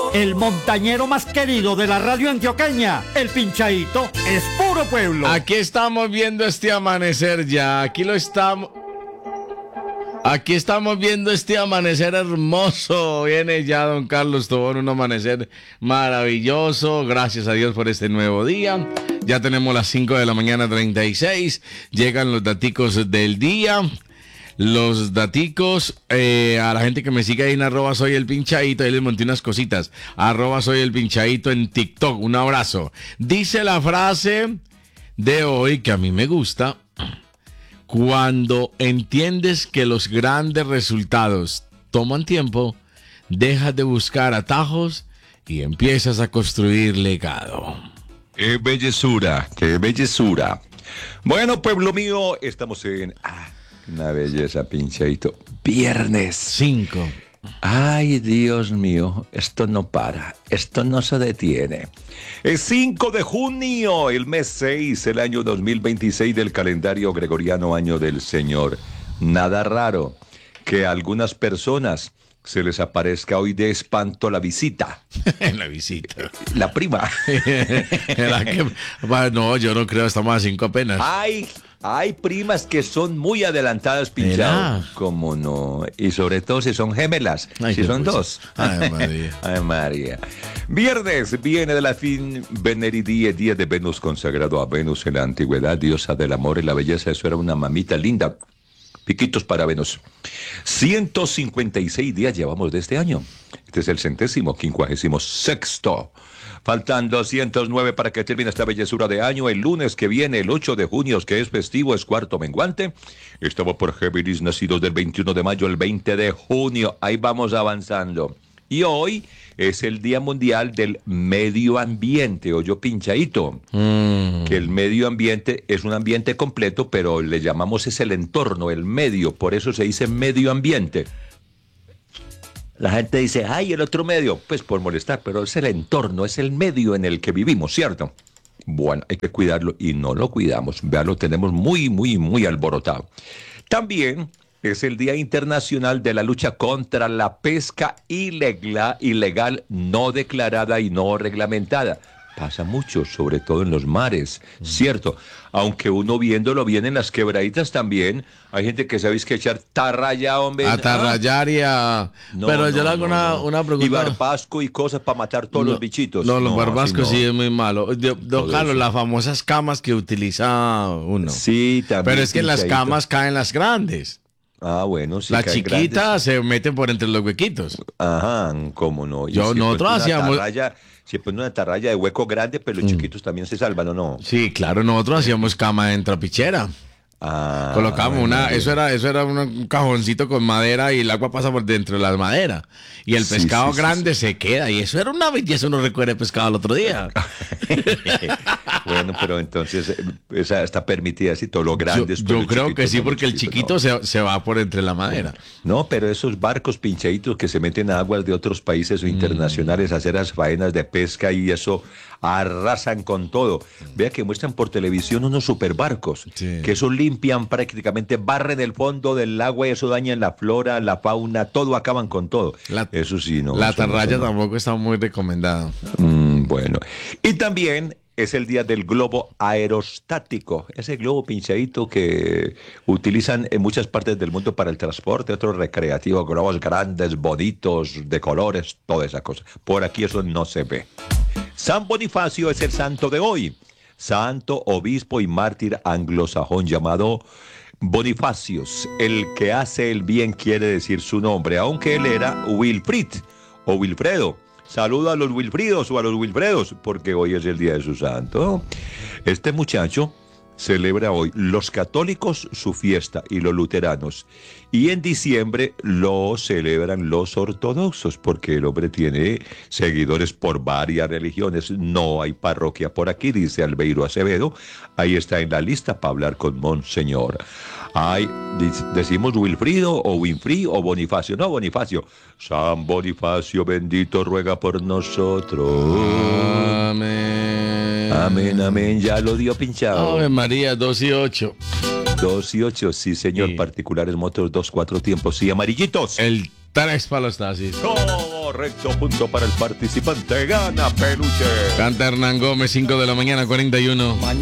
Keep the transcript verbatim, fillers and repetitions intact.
El montañero más querido de la radio antioqueña, el Pinchadito, es puro pueblo. Aquí estamos viendo este amanecer ya, aquí lo estamos... Aquí estamos viendo este amanecer hermoso. Viene ya don Carlos Tobón, un amanecer maravilloso. Gracias a Dios por este nuevo día. Ya tenemos las cinco de la mañana treinta y seis. Llegan los daticos del día. Los daticos, eh, a la gente que me sigue ahí en arroba soy el pinchadito, ahí les monté unas cositas. Arroba soy el pinchadito en TikTok. Un abrazo. Dice la frase de hoy que a mí me gusta. Cuando entiendes que los grandes resultados toman tiempo, dejas de buscar atajos y empiezas a construir legado. ¡Qué bellezura! ¡Qué bellezura! Bueno, pueblo mío, estamos en... Ah, una belleza, Pinchadito. Viernes. Cinco. Ay, Dios mío, esto no para, esto no se detiene. Es cinco de junio, el mes seis, el año dos mil veintiséis del calendario gregoriano, año del Señor. Nada raro que a algunas personas se les aparezca hoy de espanto la visita. La visita. La prima. ¿Era que, no, yo no creo, estamos a cinco apenas. Ay, hay primas que son muy adelantadas, Pinchado. ¿Cómo no? Y sobre todo si son gemelas. Ay, si son dos. Ay, María. Ay, María. Viernes viene de la fin Veneridie, día de Venus, consagrado a Venus en la antigüedad, diosa del amor y la belleza. Eso era una mamita linda. Piquitos para Venus. ciento cincuenta y seis días llevamos de este año. Este es el centésimo, quincuagésimo sexto. Faltan doscientos nueve para que termine esta bellezura de año. El lunes que viene, el ocho de junio, que es festivo, es cuarto menguante. Estamos por Géminis, nacidos del veintiuno de mayo al veinte de junio. Ahí vamos avanzando. Y hoy es el Día Mundial del Medio Ambiente, o yo Pinchadito. Mm. Que el medio ambiente es un ambiente completo, pero le llamamos es el entorno, el medio. Por eso se dice medio ambiente. La gente dice, ay, el otro medio, pues por molestar, pero es el entorno, es el medio en el que vivimos, ¿cierto? Bueno, hay que cuidarlo y no lo cuidamos. Vean, lo tenemos muy, muy, muy alborotado. También es el Día Internacional de la Lucha contra la Pesca ilegal, ilegal no declarada y no reglamentada. Pasa mucho, sobre todo en los mares, ¿cierto? Aunque uno viéndolo bien en las quebraditas también, hay gente que sabéis que echar tarraya, hombre. A tarrayar y a... No, Pero no, yo le hago no, una, no. una pregunta. Y barbasco y cosas para matar todos no, los bichitos. No, los no, barbascos sí, no. sí es muy malo. Don Carlos, las famosas camas que utiliza uno. Sí, también. Pero es que en las Pinchadito. Camas caen las grandes. Ah, bueno, sí. Las chiquitas grandes se meten por entre los huequitos. Ajá, cómo no. Y Yo, si nosotros hacíamos... Tarraya, si ponen una tarraya de hueco grande, pero los mm. chiquitos también se salvan, ¿o no? Sí, claro, nosotros hacíamos cama de trapichera. Ah, colocamos bueno, una, bien. eso era, eso era un cajoncito con madera y el agua pasa por dentro de las maderas. Y el pescado sí, sí, grande sí, se queda. Y eso era una belleza, uno recuerda el pescado el otro día. Bueno, pero entonces esa está permitida así, todo lo grande. Yo, yo creo que sí, porque el chiquito no. se, se va por entre la madera. No, pero esos barcos pinchaditos que se meten a aguas de otros países o internacionales mm. a hacer las faenas de pesca y eso arrasan con todo. Vea que muestran por televisión unos superbarcos, sí. que eso limpian prácticamente, barren el fondo del agua y eso dañan la flora, la fauna, todo, acaban con todo. La, eso sí, no. La tarraya no, tampoco está muy recomendada. Mm, bueno. Y también es el día del globo aerostático, ese globo pinchadito que utilizan en muchas partes del mundo para el transporte, otros recreativos, globos grandes, bonitos, de colores, toda esa cosa. Por aquí eso no se ve. San Bonifacio es el santo de hoy, santo, obispo y mártir anglosajón llamado Bonifacios. El que hace el bien quiere decir su nombre, aunque él era Wilfrid o Wilfredo. Saluda a los Wilfridos o a los Wilfredos, porque hoy es el día de su santo. Este muchacho celebra hoy los católicos su fiesta y los luteranos. Y en diciembre lo celebran los ortodoxos, porque el hombre tiene seguidores por varias religiones. No hay parroquia por aquí, dice Albeiro Acevedo. Ahí está en la lista para hablar con Monseñor. Hay, decimos Wilfrido o Winfrey o Bonifacio. No, Bonifacio. San Bonifacio bendito ruega por nosotros. Amén. Amén, amén. Ya lo dio pinchado. Ave María, dos y ocho. Dos y ocho, sí señor. Sí. Particulares motos, dos, cuatro tiempos. Sí, amarillitos. El tres para los nazis. ¿Cómo Correcto, punto para el participante. Gana Peluche. Canta Hernán Gómez, cinco de la mañana, cuarenta y uno.